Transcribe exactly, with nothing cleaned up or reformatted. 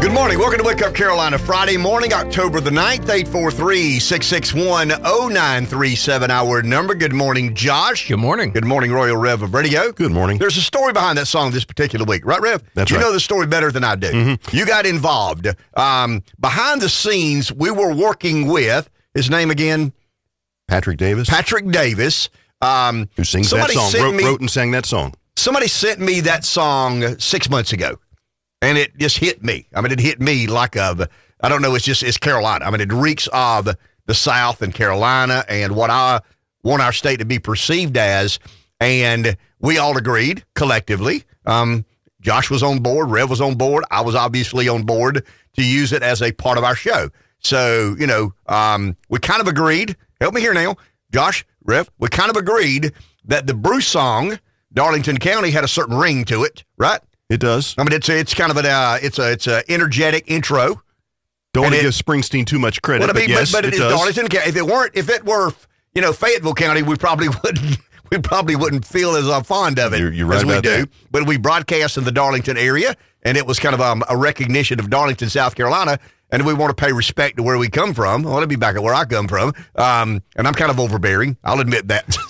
Good morning. Welcome to Wake Up Carolina. Friday morning, October the ninth, eight four three, six six one, zero nine three seven, our number. Good morning, Josh. Good morning. Good morning, Royal Rev of Radio. Good morning. There's a story behind that song this particular week, right, Rev? That's you right. You know the story better than I do. Mm-hmm. You got involved. Um, behind the scenes, we were working with, his name again? Patrick Davis. Patrick Davis. Um, Who sings that song, wrote, me, wrote and sang that song. Somebody sent me that song six months ago. And it just hit me. I mean, it hit me like a, I don't know, it's just, it's Carolina. I mean, it reeks of the South and Carolina and what I want our state to be perceived as. And we all agreed collectively. Um, Josh was on board. Rev was on board. I was obviously on board to use it as a part of our show. So, you know, um, we kind of agreed. Help me here now. Josh, Rev, we kind of agreed that the Bruce song, Darlington County, had a certain ring to it, right? It does. I mean, it's it's kind of an uh, it's a it's a energetic intro. Don't want to it, give Springsteen too much credit, well, I mean, but yes, but, but it, it is does. Darlington County. If it weren't, if it were, you know, Fayetteville County, we probably wouldn't we probably wouldn't feel as uh, fond of it You're, you're right as we about do. that. But we broadcast in the Darlington area, and it was kind of um, a recognition of Darlington, South Carolina. And we want to pay respect to where we come from. I want to be back at where I come from. Um, and I'm kind of overbearing. I'll admit that.